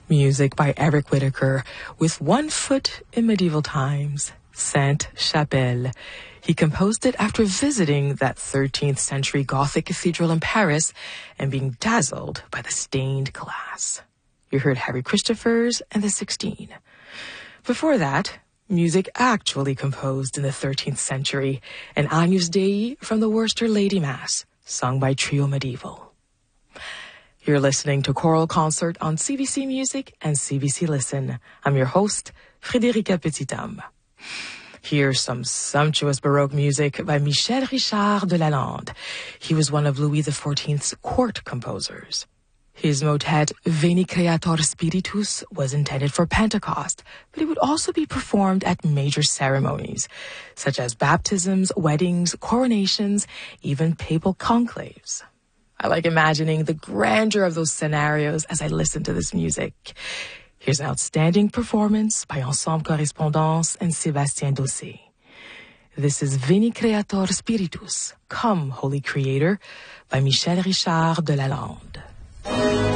Music by Eric Whitacre with One Foot in Medieval Times, Sainte-Chapelle. He composed it after visiting that 13th century Gothic cathedral in Paris and being dazzled by the stained glass. You heard Harry Christophers and the 16. Before that, music actually composed in the 13th century, an Agnus Dei from the Worcester Lady Mass, sung by Trio Medieval. You're listening to Choral Concert on CBC Music and CBC Listen. I'm your host, Frédérica Petithomme. Here's some sumptuous Baroque music by Michel Richard de Lalande. He was one of Louis XIV's court composers. His motet Veni Creator Spiritus was intended for Pentecost, but it would also be performed at major ceremonies, such as baptisms, weddings, coronations, even papal conclaves. I like imagining the grandeur of those scenarios as I listen to this music. Here's an outstanding performance by Ensemble Correspondance and Sébastien Dossé. This is Veni Creator Spiritus, Come, Holy Creator, by Michel Richard de Lalande.